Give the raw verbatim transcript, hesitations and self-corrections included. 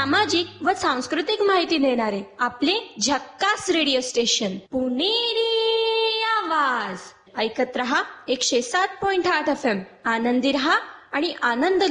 सामाजिक व सांस्कृतिक माहिती देणारे आपले झक्कास रेडिओ स्टेशन पुणेरी आवाज. ऐकत रहा एकशे सात पॉइंट आठ एफ एम. आनंदी रहा आणि आनंद